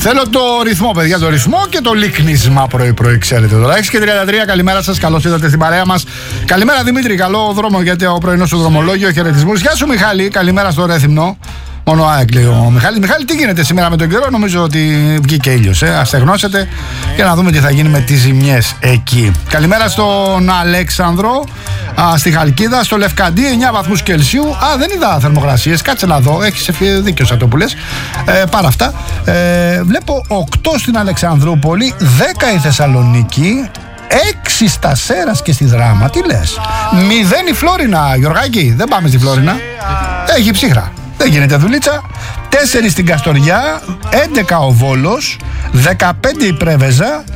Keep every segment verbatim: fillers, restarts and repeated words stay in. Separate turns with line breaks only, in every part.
Θέλω το ρυθμό, παιδιά, το ρυθμό και το λίκνισμα πρωί-πρωί, ξέρετε τώρα. έξι και τριάντα τρία, καλημέρα σας, καλώς ήρθατε στην παρέα μας. Καλημέρα Δημήτρη, καλό δρόμο γιατί ο πρωινός σου δρομολόγιο, χαιρετισμούς. Γεια σου Μιχάλη, καλημέρα στο Ρέθυμνο. Μόνο ΑΕΚ λέει ο Μιχάλη. Μιχάλη, τι γίνεται σήμερα με τον καιρό? Νομίζω ότι βγήκε ήλιος. Ε. Ας στεγνώσετε για να δούμε τι θα γίνει με τις ζημιές εκεί. Καλημέρα στον Αλέξανδρο, α, στη Χαλκίδα, στο Λευκαντή, εννιά βαθμούς Κελσίου. Α, δεν είδα θερμοκρασίες. Κάτσε να δω. Έχεις δίκιο σε αυτό που λες. Ε, πάρα αυτά. Ε, βλέπω οκτώ στην Αλεξανδρούπολη, δέκα η Θεσσαλονίκη, έξι στα Σέρας και στη Δράμα. Τι λες? μηδέν η Φλόρινα, Γιωργάκη. Δεν πάμε στη Φλόρινα. Έχει ψύχρα. Δεν γίνεται δουλίτσα. τέσσερα στην Καστοριά, έντεκα ο Βόλος, δεκαπέντε η Πρέβεζα,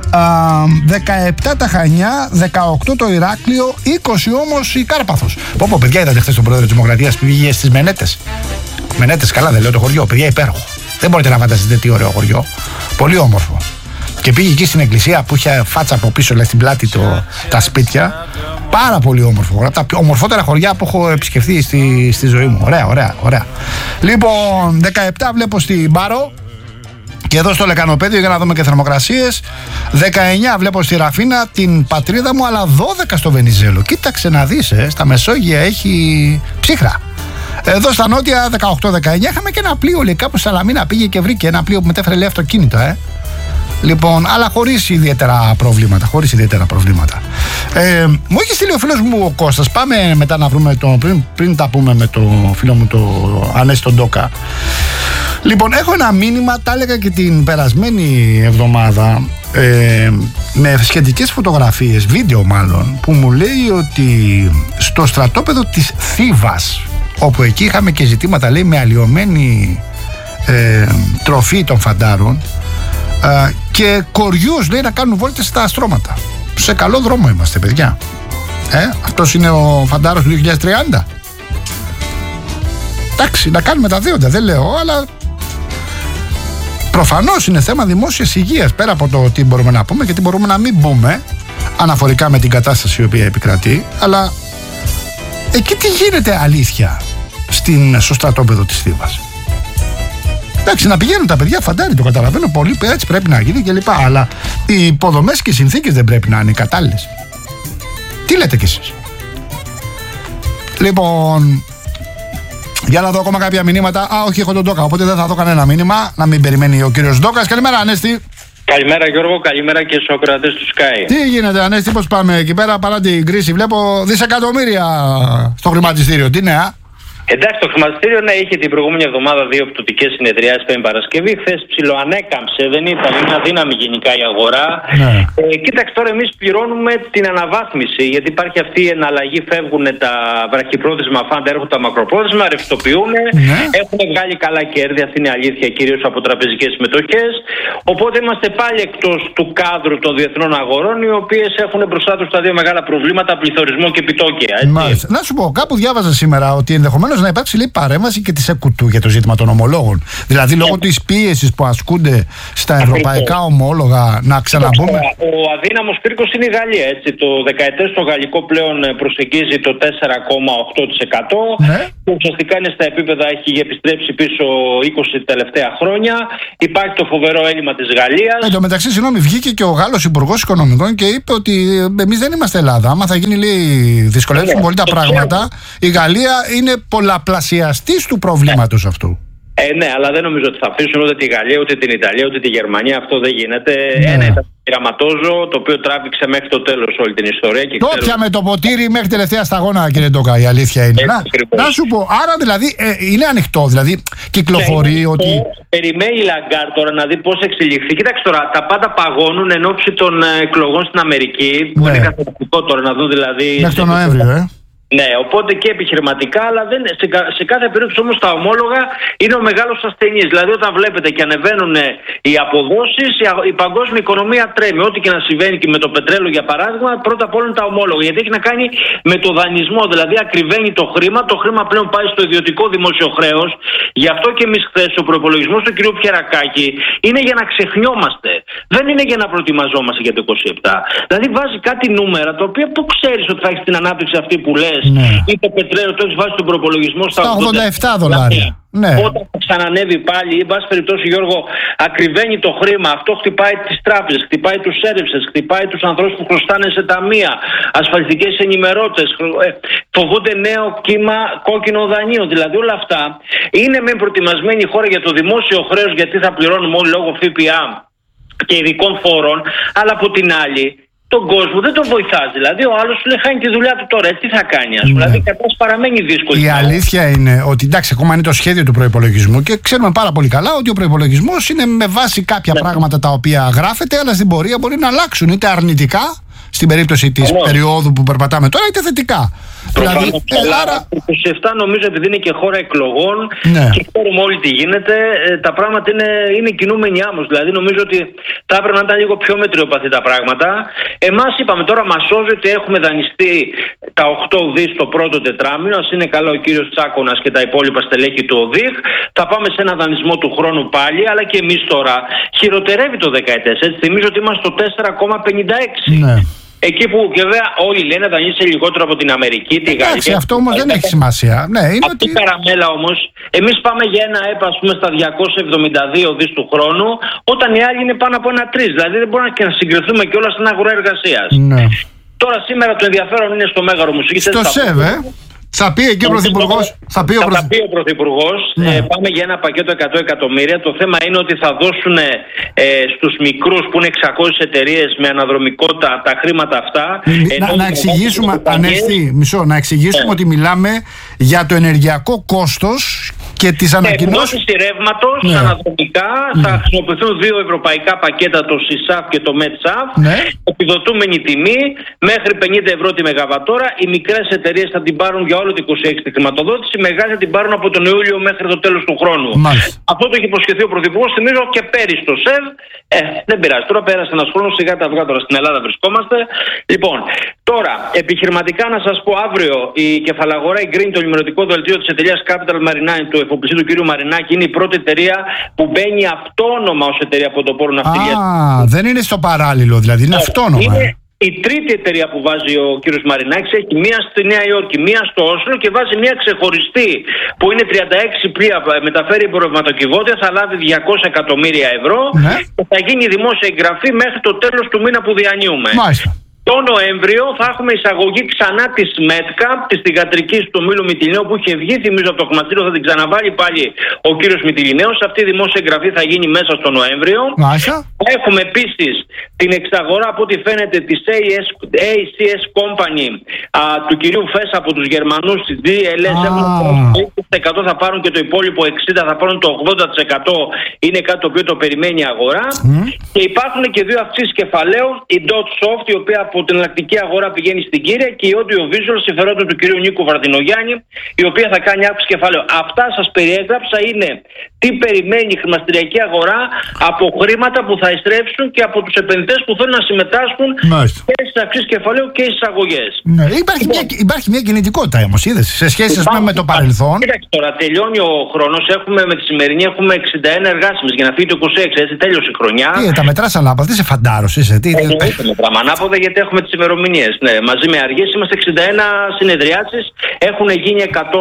δεκαεπτά τα Χανιά, δεκαοκτώ το Ηράκλειο, είκοσι όμως η Κάρπαθος. Πω πω, παιδιά, είδατε χθες τον πρόεδρο της Δημοκρατίας που πήγε στις Μενέτες. Μενέτες, καλά δεν λέω το χωριό, παιδιά, υπέροχο. Δεν μπορείτε να φανταστείτε τι ωραίο χωριό. Πολύ όμορφο. Και πήγε εκεί στην εκκλησία που είχε φάτσα από πίσω, λέει, στην πλάτη το, τα σπίτια. Πάρα πολύ όμορφο. Από τα ομορφότερα χωριά που έχω επισκεφθεί στη, στη ζωή μου. Ωραία, ωραία, ωραία. Λοιπόν, δεκαεπτά βλέπω στην Πάρο και εδώ στο Λεκανοπέδιο για να δούμε και θερμοκρασίες. δεκαεννιά βλέπω στη Ραφίνα, την πατρίδα μου, αλλά δώδεκα στο Βενιζέλο. Κοίταξε να δεις, ε, στα Μεσόγεια έχει ψύχρα. Εδώ στα νότια δεκαοκτώ δεκαεννιά είχαμε και ένα πλοίο, λέει, κάπου Σαλαμίνα πήγε και βρήκε ένα πλοίο που μετέφερε, λέει, αυτοκίνητα, ε. Λοιπόν, αλλά χωρίς ιδιαίτερα προβλήματα. Χωρίς ιδιαίτερα προβλήματα. Ε, μου έχει στείλει ο φίλος μου ο Κώστας. Πάμε μετά να βρούμε το. Πριν, πριν τα πούμε με το φίλο μου το Ανέστη τον Ντόκα. Λοιπόν, έχω ένα μήνυμα, τα έλεγα και την περασμένη εβδομάδα, ε, με σχετικές φωτογραφίες, βίντεο μάλλον, που μου λέει ότι στο στρατόπεδο της Θήβας, όπου εκεί είχαμε και ζητήματα, λέει, με αλλοιωμένη ε, τροφή των φαντάρων, Uh, και κοριούς, λέει, να κάνουν βόλτες στα αστρώματα. Σε καλό δρόμο είμαστε, παιδιά. Ε, αυτός είναι ο φαντάρος του δύο χιλιάδες τριάντα. Εντάξει, να κάνουμε τα δύο, δεν λέω, αλλά προφανώς είναι θέμα δημόσιας υγείας, πέρα από το τι μπορούμε να πούμε και τι μπορούμε να μην πούμε αναφορικά με την κατάσταση η οποία επικρατεί. Αλλά εκεί τι γίνεται αλήθεια στην, στο στρατόπεδο της Θήβας? Εντάξει, να πηγαίνουν τα παιδιά φαντάρι, το καταλαβαίνω πολύ, έτσι πρέπει να γίνει κλπ. Αλλά οι υποδομές και οι συνθήκες δεν πρέπει να είναι κατάλληλες. Τι λέτε κι εσείς? Λοιπόν, για να δω ακόμα κάποια μηνύματα. Α, όχι, έχω τον Ντόκα, οπότε δεν θα δω κανένα μήνυμα. Να μην περιμένει ο κύριος Ντόκας. Καλημέρα, Ανέστη.
Καλημέρα Γιώργο, καλημέρα και στους ακροατές του Sky.
Τι γίνεται, Ανέστη, πώς πάμε εκεί πέρα? Παρά την κρίση, βλέπω δισεκατομμύρια στο χρηματιστήριο. Τι νέα?
Εντάξει, το χρηματιστήριο, ναι, είχε την προηγούμενη εβδομάδα δύο πτωτικές συνεδριάσεις Πέμπτη Παρασκευή. Χθες ψιλοανέκαμψε, δεν ήταν, είναι αδύναμη γενικά η αγορά. Ναι. Ε, κοίταξε, τώρα εμείς πληρώνουμε την αναβάθμιση, γιατί υπάρχει αυτή η εναλλαγή, φεύγουν τα βραχυπρόθεσμα φάντα, έρχονται τα μακροπρόθεσμα, ρευστοποιούν, ναι. Έχουν βγάλει καλά κέρδη, αυτή είναι η αλήθεια, κυρίως από τραπεζικές συμμετοχές. Οπότε είμαστε πάλι εκτός του κάδρου των διεθνών αγορών, οι οποίες έχουν μπροστά τους τα δύο μεγάλα προβλήματα, πληθωρισμό και επιτόκια.
Να σου πω, κάπου διάβαζα σήμερα ότι ενδεχομένως να υπάρξει, λέει, παρέμβαση και της ΕΚΟΥΤΟΥ για το ζήτημα των ομολόγων. Δηλαδή, λόγω της πίεσης που ασκούνται στα ευρωπαϊκά ομόλογα, να ξαναμπούμε.
Ο αδύναμος κρίκος είναι η Γαλλία. Έτσι. Το δεκαετές το γαλλικό πλέον προσεγγίζει το τέσσερα κόμμα οκτώ τοις εκατό. Ναι. Που ουσιαστικά είναι στα επίπεδα, έχει επιστρέψει πίσω είκοσι τελευταία χρόνια. Υπάρχει το φοβερό έλλειμμα της Γαλλίας. Εν τω μεταξύ, συγγνώμη, βγήκε και ο Γάλλος Υπουργός Οικονομικών και είπε ότι εμείς δεν είμαστε Ελλάδα. Άμα θα γίνει, λέει, δυσκολεύσουν πολύ τα πράγματα, η Γαλλία είναι πολλαπλασιαστής του προβλήματος αυτού. Ε, ναι, αλλά δεν νομίζω ότι θα αφήσουν ούτε τη Γαλλία, ούτε την Ιταλία, ούτε τη Γερμανία. Αυτό δεν γίνεται. Ναι. Ένα ήταν το πειραματόζω, το οποίο τράβηξε μέχρι το τέλος όλη την ιστορία. Και
το ξέρω... πιαμε το ποτήρι μέχρι τελευταία σταγόνα, κύριε Ντόκα, η αλήθεια είναι. Ε, να, να σου πω, άρα δηλαδή ε, είναι ανοιχτό, δηλαδή κυκλοφορεί ναι, ότι.
Περιμένει η Λαγκάρ τώρα να δει πώς εξελιχθεί. Κοίταξε τώρα, τα πάντα παγώνουν εν ώψη των εκλογών στην Αμερική, που ναι. Είναι καθοριστικό τώρα να δουν δηλαδή.
Μέχρι τον Νοέμβριο, ε.
Ναι, οπότε και επιχειρηματικά, αλλά δεν, σε, σε κάθε περίπτωση όμως τα ομόλογα είναι ο μεγάλος ασθενής. Δηλαδή, όταν βλέπετε και ανεβαίνουν οι αποδόσεις, η, η παγκόσμια οικονομία τρέμει. Ό,τι και να συμβαίνει και με το πετρέλαιο, για παράδειγμα, πρώτα απ' όλα είναι τα ομόλογα. Γιατί έχει να κάνει με το δανεισμό. Δηλαδή, ακριβένει το χρήμα, το χρήμα πλέον πάει στο ιδιωτικό δημόσιο χρέος. Γι' αυτό και εμείς χθες ο προϋπολογισμός του κ. Πιερακάκη είναι για να ξεχνιόμαστε. Δεν είναι για να προετοιμαζόμαστε για το είκοσι επτά. Δηλαδή, βάζει κάτι νούμερα τα οποία που ξέρεις ότι θα έχει την ανάπτυξη αυτή που λες.
ναι.
ή το πετρέλαιο το έχεις βάσει στον προπολογισμό στα
ογδόντα επτά δολάρια. Ναι.
Όταν θα ξανανεύει πάλι, ή εν πάση περιπτώσει, Γιώργο, ακριβένει το χρήμα. Αυτό χτυπάει τις τράπεζες, χτυπάει τους έρευσες, χτυπάει τους ανθρώπους που χρωστάνε σε ταμεία, ασφαλιστικές ενημερώτες, φοβούνται νέο κύμα κόκκινο δανείων. Δηλαδή όλα αυτά είναι με προετοιμασμένη η χώρα για το δημόσιο χρέος, γιατί θα πληρώνουμε όλοι λόγω ΦΠΑ και ειδικών φόρων, αλλά από την άλλη τον κόσμο δεν τον βοηθάς. Δηλαδή ο άλλος σου λέει χάνει τη δουλειά του τώρα. Τι θα κάνει, ας πούμε. Ναι. Δηλαδή η κατάσταση παραμένει δύσκολη.
Η αλήθεια είναι ότι εντάξει, ακόμα είναι το σχέδιο του προϋπολογισμού και ξέρουμε πάρα πολύ καλά ότι ο προϋπολογισμός είναι με βάση κάποια ναι. πράγματα τα οποία γράφεται, αλλά στην πορεία μπορεί να αλλάξουν είτε αρνητικά, στην περίπτωση της ναι. περίοδου που περπατάμε τώρα, είτε θετικά.
Δηλαδή, άρα... Το είκοσι επτά νομίζω επειδή είναι και χώρα εκλογών ναι. και ξέρουμε όλοι τι γίνεται, τα πράγματα είναι, είναι κινούμενοι άμμος. Δηλαδή νομίζω ότι θα έπρεπε να ήταν λίγο πιο μετριοπαθή τα πράγματα. Εμάς είπαμε τώρα μας σώζει ότι έχουμε δανειστεί τα οκτώ δις το πρώτο τετράμινο. Ας είναι καλά ο κύριος Τσάκωνας και τα υπόλοιπα στελέχη του ΟΔΙΧ. Θα πάμε σε ένα δανεισμό του χρόνου πάλι, αλλά και εμείς τώρα χειροτερεύει το δεκαετές. Έτσι θυμίζω ότι είμαστε στο τέσσερα κόμμα πενήντα έξι. Ναι. Εκεί που βέβαια όλοι λένε δανείσαι λιγότερο από την Αμερική, τη Γαλλία.
Εντάξει, αυτό όμως δεν έχει σημασία. Ναι, είναι
αυτή η ότι... καραμέλα όμως, εμείς πάμε για ένα ΕΠΑ ας πούμε στα διακόσια εβδομήντα δύο δις του χρόνου, όταν οι άλλοι είναι πάνω από ένα τρεις. Δηλαδή δεν μπορούμε και να συγκριθούμε κιόλας στην αγορά εργασίας. Ναι. Τώρα σήμερα το ενδιαφέρον είναι στο Μέγαρο Μουσικής.
Στο ΣΕΒ, ε. Θα πει εκεί ο Πρωθυπουργός. Θα πει ο,
θα πει ο Πρωθυπουργός. Ναι. Ε, πάμε για ένα πακέτο εκατό εκατομμύρια. Το θέμα είναι ότι θα δώσουν ε, στους μικρούς που είναι εξακόσιες εταιρείες με αναδρομικότητα τα χρήματα αυτά.
Να, να εξηγήσουμε, Ανέστη, μισό, να εξηγήσουμε yeah. ότι μιλάμε για το ενεργειακό κόστος και τις ανακοινώσεις.
Επιδότηση ρεύματος ναι. αναδρομικά. Ναι. Θα χρησιμοποιηθούν δύο ευρωπαϊκά πακέτα, το ΣΥΣΑΦ και το ΜΕΤΣΑΦ. Ναι. Επιδοτούμενη τιμή μέχρι πενήντα ευρώ τη μεγαβατόρα. Οι μικρές εταιρείες θα την πάρουν για όλο το είκοσι έξι τη χρηματοδότηση, οι μεγάλοι θα την πάρουν από τον Ιούλιο μέχρι το τέλος του χρόνου. Μάλιστα. Αυτό το έχει υποσχεθεί ο Πρωθυπουργός, θυμίζω και πέρυσι στο ΣΕΒ. Ε, δεν πειράζει. Τώρα πέρασε ένας χρόνος, σιγά τα αυγά τώρα στην Ελλάδα βρισκόμαστε. Λοιπόν, τώρα επιχειρηματικά να σας πω, αύριο η κεφαλαγορά εγκρίνει το ενημερωτικό δελτίο της εταιρείας Capital Maritime, του εφοπλιστή του κ. Μαρινάκη. Είναι η πρώτη εταιρεία που μπαίνει αυτόνομα ως εταιρεία από το πόρο ναυτιλίας.
Α, δεν είναι στο παράλληλο, δηλαδή είναι ε, αυτόνομα.
Είναι... Η τρίτη εταιρεία που βάζει ο κύριος Μαρινάκης έχει μία στη Νέα Υόρκη, μία στο Όσλο και βάζει μία ξεχωριστή που είναι τριάντα έξι πλοία, μεταφέρει εμπορευματοκιβώτια, θα λάβει διακόσια εκατομμύρια ευρώ ναι. και θα γίνει δημόσια εγγραφή μέχρι το τέλος του μήνα που διανύουμε. Μάλιστα. Το Νοέμβριο θα έχουμε εισαγωγή ξανά της ΜΕΤΚΑ, της θυγατρικής του Μήλου Μυτιληναίου που είχε βγει, θυμίζω από το χρηματιστήριο, θα την ξαναβάλει πάλι ο κύριος Μυτιληναίος. Αυτή η δημόσια εγγραφή θα γίνει μέσα στο Νοέμβριο. Μάλιστα. Έχουμε επίσης την εξαγορά από ό,τι φαίνεται της έι σι ες Company α, του κυρίου Φέσα από τους Γερμανούς της ντι ελ ες. Ah. Έχουν το είκοσι τοις εκατό θα πάρουν και το υπόλοιπο εξήντα τοις εκατό θα πάρουν το ογδόντα τοις εκατό. Είναι κάτι το οποίο το περιμένει η αγορά. Mm. Και υπάρχουν και δύο αυξήσεις κεφαλαίων. Η Dotsoft, η οποία από την εναλλακτική αγορά πηγαίνει στην κύρια, και η Audiovisual, συμφερόντων του κυρίου Νίκου Βαρδινογιάννη, η οποία θα κάνει αύξηση κεφαλαίου. Αυτά σας περιέγραψα είναι τι περιμένει η χρηματιστηριακή αγορά από χρήματα που θα ειστρέψουν και από τους επενδυτές που θέλουν να συμμετάσχουν Μάλιστα. και στις αυξήσεις κεφαλαίου και στις αγωγές.
Ναι, υπάρχει, μια, υπάρχει μια κινητικότητα όμως, είδες, σε σχέση με, με το παρελθόν.
Κοίταξε τώρα, τελειώνει ο χρόνος. Έχουμε με τη σημερινή έχουμε εξήντα ένα εργάσιμες για να φύγει το είκοσι έξι. Έτσι, τέλειωσε η χρονιά.
Τι, τα μετράς ανάποδα, τι σε φαντάρος είσαι. Τι,
ε, δεν μετράμε ανάποδα γιατί έχουμε τις ημερομηνίες. Ναι, μαζί με αργίες είμαστε εξήντα ένα συνεδριάσεις. Έχουν γίνει εκατό.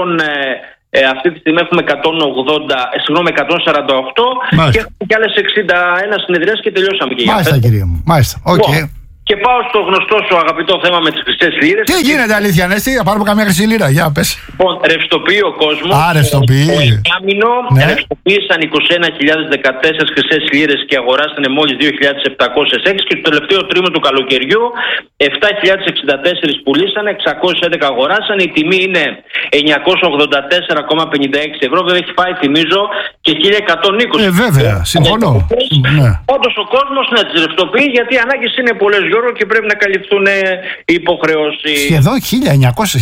Ε, αυτή τη στιγμή έχουμε εκατόν ογδόντα, ε, συγγνώμη, εκατόν σαράντα οκτώ Μάλιστα. Και έχουμε κι άλλες εξήντα ένα συνεδριάσεις και τελειώσαμε και για
Μάλιστα, κύριε μου. Μάλιστα. Okay.
Wow. Και πάω στο γνωστό σου αγαπητό θέμα με τις χρυσές λίρες.
Τι γίνεται, αλήθεια, Ανέστη, θα πάρουμε καμία χρυσή λίρα, για πες.
Λοιπόν, ρευστοποιεί ο κόσμος.
Α, ρευστοποιεί.
Το εξάμηνο ναι. ρευστοποίησαν είκοσι ένα χιλιάδες δεκατέσσερις χρυσές λίρες και αγοράσανε μόλις δύο χιλιάδες επτακόσιες έξι, και το τελευταίο τρίμηνο του καλοκαιριού επτά χιλιάδες εξήντα τέσσερα πουλήσανε, εξακόσιες έντεκα αγοράσανε. Η τιμή είναι εννιακόσια ογδόντα τέσσερα κόμμα πενήντα έξι ευρώ. Βέβαια έχει πάει, θυμίζω, και χίλια εκατόν είκοσι.
Ε, βέβαια, συμφωνώ.
Ναι. Όντως ο κόσμος ναι, τις ρευστοποιεί γιατί οι ανάγκες είναι πολλές, Γιώργο, και πρέπει να καλυφθούν οι υποχρεώσεις.
Σχεδόν χίλια εννιακόσια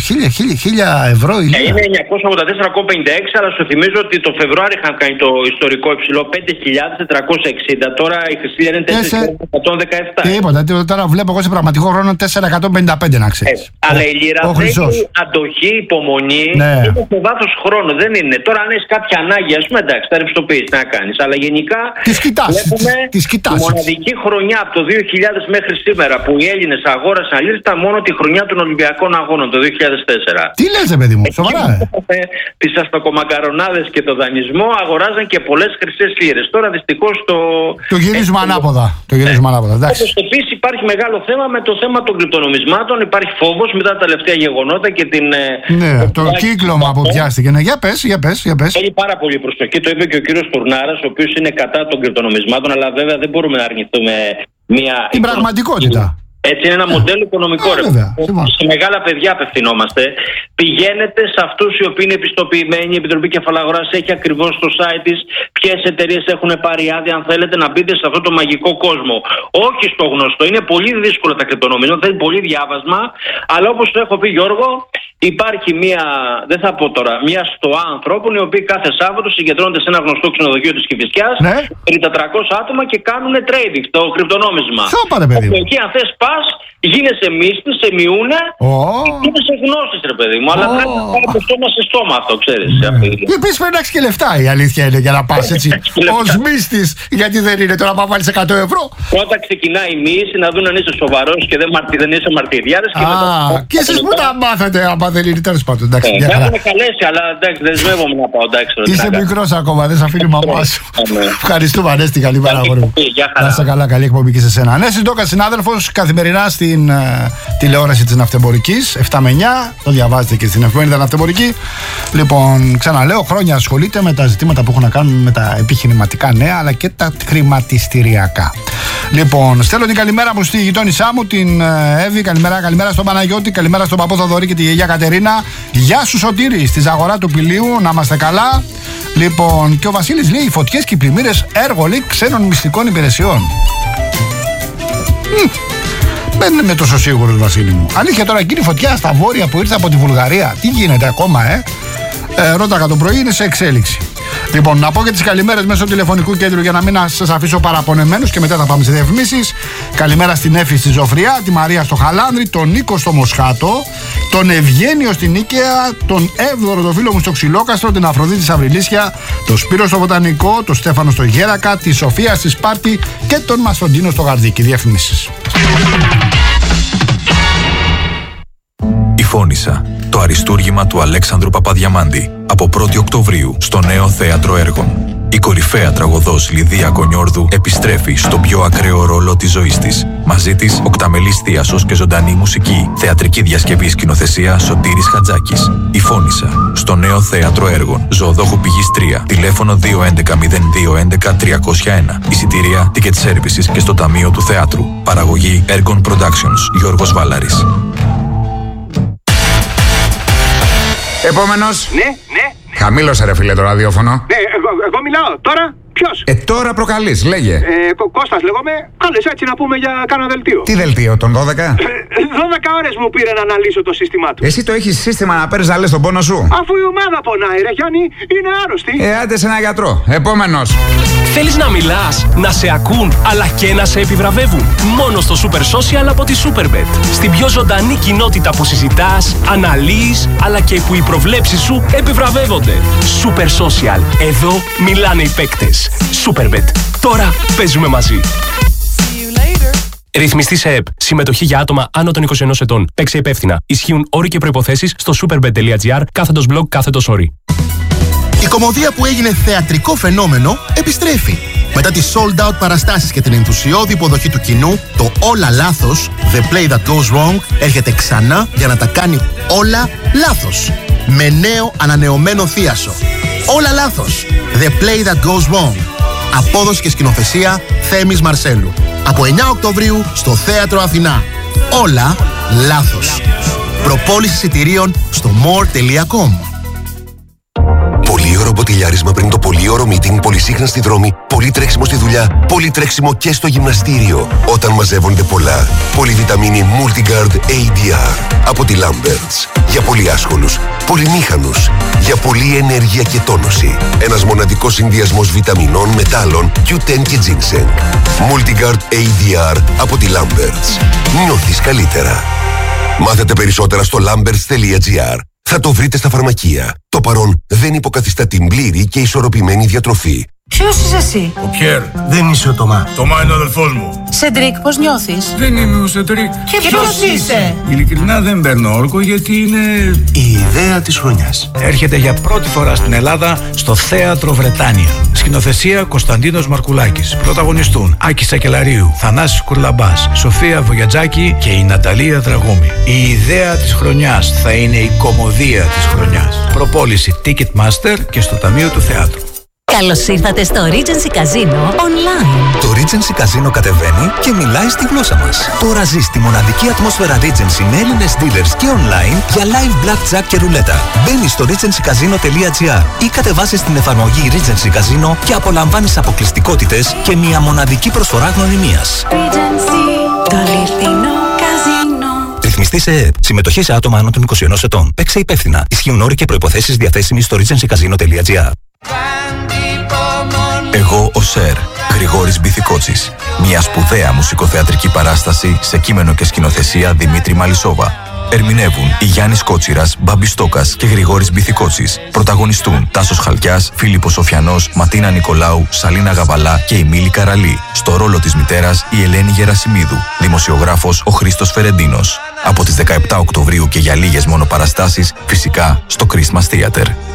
ευρώ η λίρα.
Είναι εννιακόσια ογδόντα τέσσερα κόμμα πενήντα έξι, αλλά σου θυμίζω ότι το Φεβρουάριο είχαν κάνει το ιστορικό υψηλό πέντε χιλιάδες τετρακόσια εξήντα. Τώρα η χρυσή λίρα είναι τέσσερα χιλιάδες εκατόν δεκαεπτά.
Τίποτα. Τώρα βλέπω εγώ σε πραγματικό χρόνο τέσσερα χιλιάδες εκατόν πενήντα πέντε να ξέρεις.
Ε, αλλά η λίρα θέλει αντοχή, υπομονή. Ναι. Είναι σε βάθος χρόνου. Δεν είναι. Τώρα αν έχεις κάποια ανάγκη, ας πούμε, εντάξει, θα ρευστοποιήσεις να κάνεις. Αλλά γενικά
τις κοιτάς.
Τη μοναδική χρονιά από το δύο χιλιάδες μέχρι σήμερα σήμερα που οι Έλληνες αγόρασαν λίρες ήταν μόνο τη χρονιά των Ολυμπιακών Αγώνων το δύο χιλιάδες τέσσερα.
Τι λες, παιδί μου, σοβαρά.
Ε? Τις αστοκομακαρονάδες και το δανεισμό αγοράζαν και πολλές χρυσές λίρες. Τώρα δυστυχώς το.
Το γυρίζουμε ε, ανάποδα. Το γυρίζουμε ε, ανάποδα.
Όπως επίσης υπάρχει μεγάλο θέμα με το θέμα των κρυπτονομισμάτων. Υπάρχει φόβος μετά τα τελευταία γεγονότα και την.
Ναι, το, το κύκλωμα που πιάστηκε. Ναι, για πες, για πες, για πες.
Έχει πάρα πολύ προσοχή. Το είπε και ο κύριος Τουρνάρας, ο οποίος είναι κατά των κρυπτονομισμάτων, αλλά βέβαια δεν μπορούμε να αρνηθούμε μια.
Την πραγματικότητα.
Έτσι είναι ένα μοντέλο οικονομικό.
Ε,
ρε.
βέβαια,
σε μεγάλα παιδιά απευθυνόμαστε. Πηγαίνετε σε αυτούς οι οποίοι είναι επιστοποιημένοι. Η Επιτροπή Κεφαλαγοράς έχει ακριβώς στο site της ποιες εταιρείες έχουν πάρει άδεια. Αν θέλετε να μπείτε σε αυτό το μαγικό κόσμο. Όχι στο γνωστό. Είναι πολύ δύσκολο τα κρυπτονομίσματα. Θέλει πολύ διάβασμα. Αλλά όπως το έχω πει, Γιώργο, υπάρχει μία, δεν θα πω τώρα, μία στοά ανθρώπων οι οποίοι κάθε Σάββατο συγκεντρώνονται σε ένα γνωστό ξενοδοχείο της Κηφισιάς.
Ναι.
περίπου τετρακόσια άτομα και κάνουν trading το κρυπτονόμισμα.
Σώπα, ρε παιδί.
Εκεί αν θες πας, γίνεσαι μύστη, σε μειούνε
oh.
και γίνεσαι γνώσεις, ρε παιδί μου. Αλλά oh. πρέπει να πάει από στόμα σε στόμα αυτό, ξέρεις.
Yeah. Και επίσης πρέπει να έχεις και λεφτά, η αλήθεια είναι, για να πας έτσι ως μύστης. Γιατί δεν είναι τώρα να βάλεις εκατό ευρώ.
Πρώτα ξεκινάει η μύση να δουν αν είσαι σοβαρός και δεν, μαρτι, δεν είσαι μαρτυριάρης. Και,
ah, μετά... και εσείς που τα μάθατε, άμα δεν είναι, τέλος πάντων. Εντάξει,
ε, με έχουν καλέσει, αλλά εντάξει, δεσμεύομαι να πάω. Εντάξει,
είσαι μικρός ακόμα, δεν σε αφήνει η μαμά σου. Ευχαριστούμε, Ανέστη, καλή μέρα. Να είσαι καλά, καλή εκπομπή και σε σένα. Ανέστη Ντόκα, συνάδελφος, καθημερινά στην uh, τηλεόραση της Ναυτεμπορικής, επτά με εννιά, το διαβάζετε και στην εφημερίδα Ναυτεμπορική. Λοιπόν, ξαναλέω, χρόνια ασχολείται με τα ζητήματα που έχουν να κάνουν με τα επιχειρηματικά νέα, αλλά και τα χρηματιστηριακά. Λοιπόν, στέλνω την καλημέρα μου στη γειτόνισά μου, την Εύη. Καλημέρα, καλημέρα στον Παναγιώτη, καλημέρα στον παππού Θοδωρή και τη γιαγιά Κατερίνα. Γεια σου, Σωτήρη, στη Ζαγορά του Πηλίου, να είμαστε καλά. Λοιπόν, και ο Βασίλης λέει: οι φωτιές και οι πλημμύρες έργο, λέει, ξένων μυστικών υπηρεσιών. Μ, δεν είμαι τόσο σίγουρος, Βασίλη μου. Αλήθεια τώρα, εκείνη η φωτιά στα βόρεια που ήρθε από τη Βουλγαρία, τι γίνεται ακόμα, ε? ε ρώταγα το πρωί, είναι σε εξέλιξη. Λοιπόν, να πω και τις καλημέρες μέσω τηλεφωνικού κέντρου για να μην σας αφήσω παραπονεμένους και μετά θα πάμε σε διαφημίσεις. Καλημέρα στην Έφη στη Ζωφριά, τη Μαρία στο Χαλάνδρη, τον Νίκο στο Μοσχάτο, τον Ευγένιο στην Νίκαια, τον Εύδωρο το φίλο μου στο Ξυλόκαστρο, την Αφροδίτη στα Βρυλίσια, τον Σπύρο στο Βοτανικό, τον Στέφανο στο Γέρακα, τη Σοφία στη Σπάρτη και τον Μαστοντίνο στο Γαρδίκι. Διαφημίσεις.
Η Φώνισσα, το αριστούργημα του Αλέξανδρου Παπαδιαμάντη, από πρώτη Οκτωβρίου στο Νέο Θέατρο Έργων. Η κορυφαία τραγωδός Λιδία Κονιόρδου επιστρέφει στο πιο ακραίο ρόλο της ζωής της. Μαζί της, οκταμελής θίασος και ζωντανή μουσική. Θεατρική διασκευή, σκηνοθεσία Σωτήρης Χατζάκης. Η Φώνισσα, στο Νέο Θέατρο Έργων. Ζωοδόχου Πηγής τρία. Τηλέφωνο δύο έντεκα μηδέν δύο έντεκα τριακόσια ένα. Εισιτήρια, ticket services και στο Ταμείο του Θεάτρου. Παραγωγή Ergon Productions. Γιώργος Βάλαρης.
Επόμενος.
Ναι, ναι, ναι.
Χαμήλωσε ρε φίλε το ραδιόφωνο.
Ναι, εγώ, εγώ μιλάω. Τώρα ποιος?
Ε, τώρα προκαλείς, λέγε.
Ε, Κω- Κώστας λέγομαι. Κάλεσε έτσι να πούμε για κάνα δελτίο.
Τι δελτίο, των δώδεκα?
Ε, δώδεκα ώρες μου πήρε να αναλύσω το σύστημά του.
Εσύ το έχεις σύστημα να παίρνεις να λες τον πόνο σου?
Αφού η ομάδα πονάει, ρε Γιάννη, είναι άρρωστη.
Ε, άντε σε ένα γιατρό. Επόμενος.
Θέλεις να μιλάς, να σε ακούν, αλλά και να σε επιβραβεύουν? Μόνο στο Super Social από τη Superbet. Στην πιο ζωντανή κοινότητα που συζητάς, αναλύεις, αλλά και που οι προβλέψεις σου επιβραβεύονται. Super Social. Εδώ μιλάνε οι παίκτες. Superbet. Τώρα παίζουμε μαζί. Ρυθμιστή σε ΕΠ. Συμμετοχή για άτομα άνω των είκοσι ενός ετών. Παίξε υπεύθυνα. Ισχύουν όροι και προϋποθέσεις στο superbet.gr κάθετος blog κάθετος όροι.
Η κομμωδία που έγινε θεατρικό φαινόμενο επιστρέφει. Μετά τις sold out παραστάσεις και την ενθουσιώδη υποδοχή του κοινού, το Όλα Λάθος, The Play That Goes Wrong, έρχεται ξανά για να τα κάνει όλα λάθος. Με νέο ανανεωμένο θίασο. Όλα Λάθος, The Play That Goes Wrong. Απόδοση και σκηνοθεσία Θέμης Μαρσέλου. Από εννιά Οκτωβρίου στο Θέατρο Αθηνά. Όλα λάθος. Προπόληση εισιτηρίων στο more τελεία com.
Πολύωρο μποτιλιάρισμα πριν το πολύωρο meeting, πολυσύχνα στη δρόμη, πολύ τρέξιμο στη δουλειά, πολύ τρέξιμο και στο γυμναστήριο. Όταν μαζεύονται πολλά, πολυβιταμίνη Multigard έι ντι αρ από τη Lamberts. Για πολύ άσχολους, πολυμήχανους, για πολλή ενέργεια και τόνωση. Ένας μοναδικός συνδυασμός βιταμινών, μετάλλων, κιου τεν και ginseng. Multigard έι ντι αρ από τη Lamberts. Νιώθεις καλύτερα. Μάθετε περισσότερα στο lamberts τελεία gr. Θα το βρείτε στα φαρμακεία. Το παρόν δεν υποκαθιστά την πλήρη και ισορροπημένη διατροφή.
Ποιος είσαι εσύ?
Ο Πιέρ.
Δεν είσαι ο Τωμά.
Τωμά είναι ο αδελφός μου.
Σεντρίκ, πώς νιώθεις?
Δεν είμαι ο Σεντρίκ.
Και ποιος είσαι?
Ειλικρινά δεν παίρνω όρκο γιατί είναι...
Η ιδέα της χρονιάς.
Έρχεται για πρώτη φορά στην Ελλάδα στο Θέατρο Βρετάνια. Σκηνοθεσία Κωνσταντίνος Μαρκουλάκης. Πρωταγωνιστούν Άκη Σακελαρίου, Θανάσης Κουρλαμπάς, Σοφία Βογιατζάκη και η Ναταλία Δραγούμη. Η ιδέα της χρονιάς θα είναι η κωμωδία της χρονιάς. Προπόληση Ticketmaster και στο Ταμείο του Θεάτρου.
Καλώς ήρθατε στο Regency Casino Online.
Το Regency Casino κατεβαίνει και μιλάει στη γλώσσα μας. Τώρα ζεις τη μοναδική ατμόσφαιρα Regency με Έλληνες dealers και online για live blackjack και ρουλέτα. Μπαίνεις στο regency casino τελεία gr ή κατεβάσεις την εφαρμογή Regency Casino και απολαμβάνεις αποκλειστικότητες και μια μοναδική προσφορά γνωριμίας.
Regency, το αληθινό καζίνο.
Ρυθμιστή σε ΕΕΠ. Συμμετοχή σε άτομα άνω των είκοσι ενός ετών. Παίξε υπεύθυνα. Ισχύουν όροι και προϋποθέσεις διαθέσιμοι στο regency casino τελεία gr.
Εγώ ο Σερ, Γρηγόρης Μπιθικότσης. Μια σπουδαία μουσικοθεατρική παράσταση σε κείμενο και σκηνοθεσία Δημήτρη Μαλισσόβα. Ερμηνεύουν η Γιάννης Κότσιρας, Μπάμπης Στόκας και Γρηγόρης Μπιθικότσης. Πρωταγωνιστούν Τάσος Χαλκιάς, Φίλιππος Σοφιανός, Ματίνα Νικολάου, Σαλίνα Γαβαλά και η Μίλη Καραλή. Στο ρόλο της μητέρας η Ελένη Γερασιμίδου. Δημοσιογράφος ο Χρήστος Φερεντίνος. Από τις δεκαεπτά Οκτωβρίου και για λίγες μόνο παραστάσεις, φυσικά στο Christmas Theater.